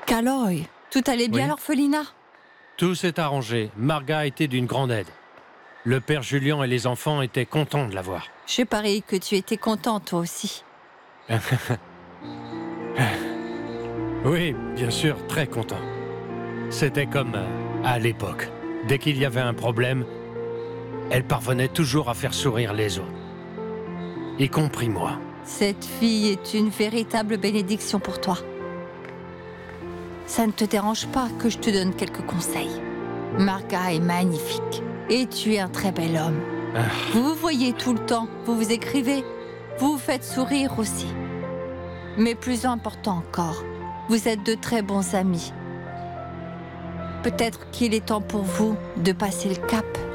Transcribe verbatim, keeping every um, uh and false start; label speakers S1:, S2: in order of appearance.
S1: Caloy, tout allait bien
S2: Oui.
S1: à l'orphelinat?
S2: Tout s'est arrangé. Marga a été d'une grande aide. Le père Julien et les enfants étaient contents de la voir.
S1: Je parie que tu étais content toi aussi.
S2: Oui, bien sûr, très content. C'était comme euh, à l'époque. Dès qu'il y avait un problème, elle parvenait toujours à faire sourire les autres. Y compris moi.
S1: Cette fille est une véritable bénédiction pour toi. Ça ne te dérange pas que je te donne quelques conseils. Marga est magnifique et tu es un très bel homme.
S2: Ah.
S1: Vous vous voyez tout le temps, vous vous écrivez, vous vous faites sourire aussi. Mais plus important encore, vous êtes de très bons amis. Peut-être qu'il est temps pour vous de passer le cap